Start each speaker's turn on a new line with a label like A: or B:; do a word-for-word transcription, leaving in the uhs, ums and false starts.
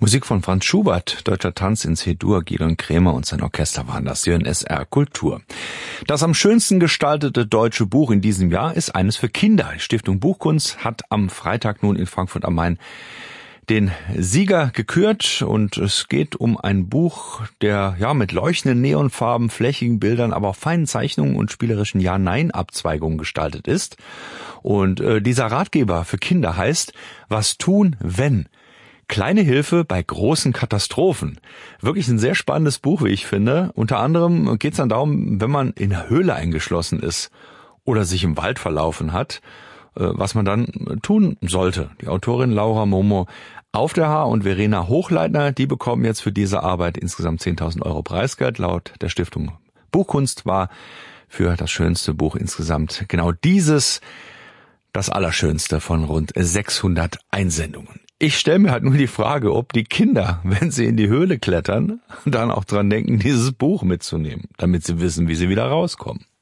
A: Musik von Franz Schubert, Deutscher Tanz in C-Dur, Gidon Kremer und sein Orchester waren das hier in S R Kultur. Das am schönsten gestaltete deutsche Buch in diesem Jahr ist eines für Kinder. Die Stiftung Buchkunst hat am Freitag nun in Frankfurt am Main den Sieger gekürt und es geht um ein Buch, der ja mit leuchtenden Neonfarben, flächigen Bildern, aber auch feinen Zeichnungen und spielerischen Ja-Nein-Abzweigungen gestaltet ist. Und äh, dieser Ratgeber für Kinder heißt Was tun, wenn? Kleine Hilfe bei großen Katastrophen. Wirklich ein sehr spannendes Buch, wie ich finde. Unter anderem geht es dann darum, wenn man in der Höhle eingeschlossen ist oder sich im Wald verlaufen hat, was man dann tun sollte. Die Autorin Laura Momo auf der Haar und Verena Hochleitner, die bekommen jetzt für diese Arbeit insgesamt zehntausend Euro Preisgeld. Laut der Stiftung Buchkunst war für das schönste Buch insgesamt genau dieses das Allerschönste von rund sechshundert Einsendungen. Ich stelle mir halt nur die Frage, ob die Kinder, wenn sie in die Höhle klettern, dann auch dran denken, dieses Buch mitzunehmen, damit sie wissen, wie sie wieder rauskommen.